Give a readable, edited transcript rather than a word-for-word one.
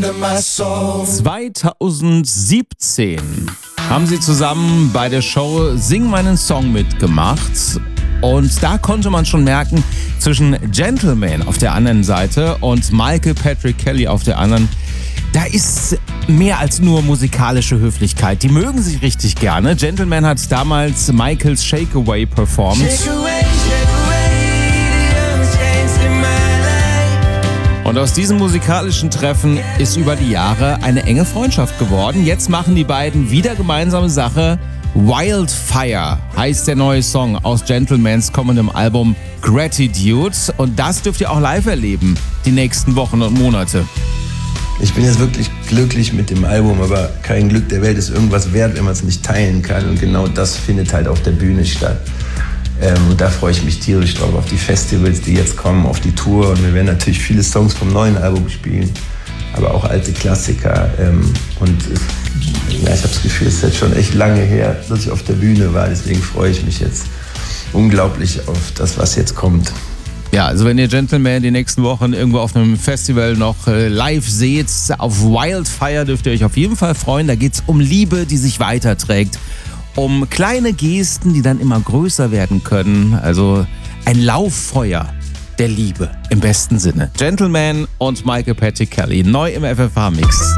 2017 haben sie zusammen bei der Show Sing meinen Song mitgemacht. Und da konnte man schon merken, zwischen Gentleman auf der einen Seite und Michael Patrick Kelly auf der anderen, da ist mehr als nur musikalische Höflichkeit. Die mögen sich richtig gerne. Gentleman hat damals Michaels Shake Away performt. Und aus diesem musikalischen Treffen ist über die Jahre eine enge Freundschaft geworden. Jetzt machen die beiden wieder gemeinsame Sache. Wildfire heißt der neue Song aus Gentlemans kommendem Album Gratitude. Und das dürft ihr auch live erleben, die nächsten Wochen und Monate. Ich bin jetzt wirklich glücklich mit dem Album, aber kein Glück der Welt ist irgendwas wert, wenn man es nicht teilen kann. Und genau das findet halt auf der Bühne statt. Und da freue ich mich tierisch drauf, auf die Festivals, die jetzt kommen, auf die Tour. Und wir werden natürlich viele Songs vom neuen Album spielen, aber auch alte Klassiker. Ich habe das Gefühl, es ist jetzt schon echt lange her, dass ich auf der Bühne war. Deswegen freue ich mich jetzt unglaublich auf das, was jetzt kommt. Ja, also wenn ihr Gentleman die nächsten Wochen irgendwo auf einem Festival noch live seht, auf Wildfire dürft ihr euch auf jeden Fall freuen. Da geht's um Liebe, die sich weiterträgt. Um kleine Gesten, die dann immer größer werden können. Also ein Lauffeuer der Liebe im besten Sinne. Gentleman und Michael Patrick Kelly neu im FFH-Mix.